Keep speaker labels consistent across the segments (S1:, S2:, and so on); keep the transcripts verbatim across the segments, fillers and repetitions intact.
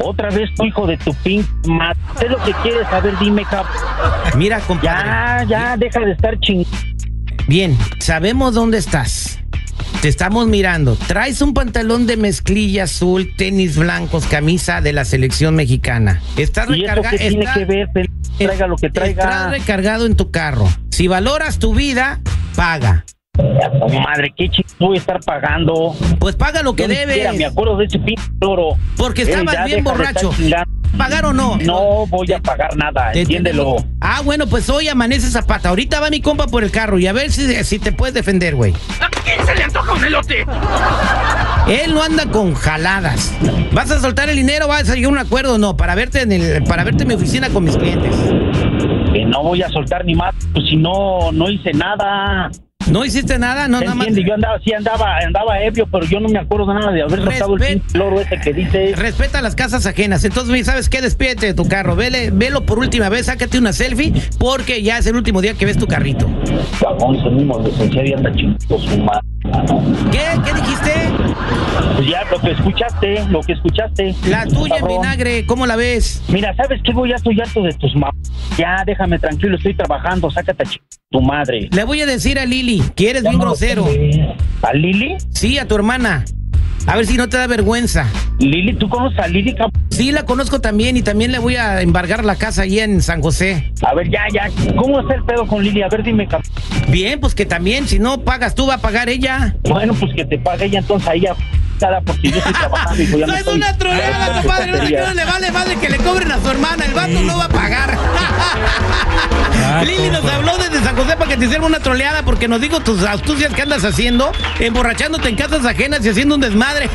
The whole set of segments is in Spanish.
S1: Otra vez tu hijo de tu pin madre. ¿Qué es lo que quieres? A ver, dime, cabrón.
S2: Mira, compadre.
S1: Ya, ya, deja de estar ching...
S2: Bien, sabemos dónde estás. Te estamos mirando. Traes un pantalón de mezclilla azul, tenis blancos, camisa de la selección mexicana. Estás
S1: ¿Y eso qué tiene
S2: está-
S1: que ver? Pe- Traiga lo que traiga.
S2: Estás recargado en tu carro. Si valoras tu vida, paga.
S1: Madre, ¿qué chingos voy a estar pagando?
S2: Pues paga lo que
S1: Yo ni siquiera
S2: debes.
S1: me acuerdo de ese pinche loro.
S2: Porque
S1: Eh,
S2: estabas
S1: ya
S2: bien
S1: deja de
S2: borracho.
S1: estar chingando.
S2: ¿Pagar o no?
S1: No voy a pagar nada,
S2: Te-
S1: entiéndelo.
S2: te- Ah, bueno, pues hoy amanece Zapata. Ahorita va mi compa por el carro y a ver si, si te puedes defender, güey.
S3: ¿A quién se le antoja un elote?
S2: Él no anda con jaladas. ¿Vas a soltar el dinero? ¿Vas a llegar a un acuerdo o no? Para verte en el, para verte en mi oficina con mis clientes.
S1: Que no voy a soltar ni más, pues si no, no hice nada.
S2: ¿No hiciste nada? No,
S1: ¿Se
S2: nada más.
S1: entiende? Yo andaba, sí andaba, andaba ebrio, pero yo no me acuerdo nada de haber tocado el
S2: Respet-
S1: pinche loro ese que dice.
S2: Respeta las casas ajenas. Entonces, ¿sabes qué? Despídete de tu carro. Vele, velo por última vez, sácate una selfie, porque ya es el último día que ves tu carrito.
S1: Cagón, se mismo licenciado y anda chingando su madre.
S2: ¿Qué? ¿Qué dijiste?
S1: Pues ya, lo que escuchaste, lo que escuchaste.
S2: La tuya en
S1: Cabrón.
S2: vinagre, ¿cómo la ves?
S1: Mira, ¿sabes qué? Voy, ya estoy harto de tus ma... Ya, déjame tranquilo, estoy trabajando, sácate a ch... tu madre.
S2: Le voy a decir a Lili que eres
S1: Ya
S2: bien
S1: no lo
S2: grosero.
S1: sé. ¿A Lili?
S2: Sí, a tu hermana. A ver si no te da vergüenza.
S1: Lili, ¿tú conoces a Lili, cabrón?
S2: Sí, la conozco también y también le voy a embargar la casa allí en San José.
S1: A ver, ya, ya, ¿cómo está el pedo con Lili? A ver, dime, cabrón.
S2: Bien, pues que también, si no pagas tú, va a pagar ella.
S1: Bueno, pues que te pague ella entonces ahí a... porque yo estoy trabajando y ya
S2: No
S1: no
S2: es
S1: estoy...
S2: una troleada,
S1: Ay,
S2: compadre. No,
S1: tontería.
S2: no le vale madre que le cobren a su hermana. El vato no va a pagar. Lili nos habló desde San José para que te hiciera una troleada porque nos dijo tus astucias que andas haciendo, emborrachándote en casas ajenas y haciendo un desmadre.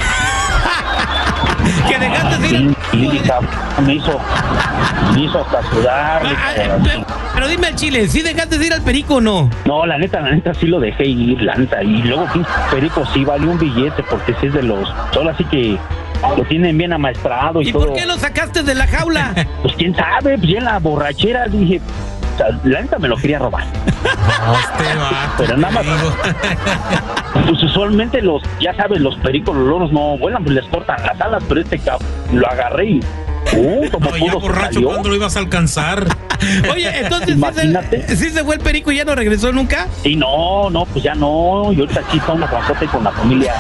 S2: Que dejaste de ir.
S1: Sí, Lili, cabrón, me hizo... Me hizo hasta sudar.
S2: Ah, ah, pero, pero dime al chile, ¿sí dejaste de ir al perico o no?
S1: No, la neta, la neta sí lo dejé ir, la neta. Y luego, pinche perico sí valió un billete porque sí es de los... Solo así que lo tienen bien amaestrado y,
S2: ¿Y
S1: todo.
S2: por qué lo sacaste de la jaula?
S1: Pues quién sabe, pues ya en la borrachera dije... O sea, la neta me lo quería robar. Pero nada más... Pues usualmente los... Ya sabes, los pericos, los loros no vuelan, pues les cortan las alas. Pero este cabrón lo agarré y... Uh, como
S4: No, ya
S1: pudo, se
S4: borracho,
S1: salió.
S4: ¿cuándo lo ibas a alcanzar?
S2: Oye, entonces, ¿sí
S1: Imagínate.
S2: se, ¿sí se fue el perico y ya no regresó nunca?
S1: Y no, no, pues ya no. Y ahorita aquí está una transporte con la familia.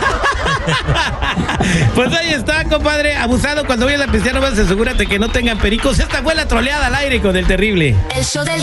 S2: Pues ahí está, compadre. Abusado, cuando vayas a pistear, nomás asegúrate que no tengan pericos. Esta fue la troleada al aire con el terrible.
S5: El show del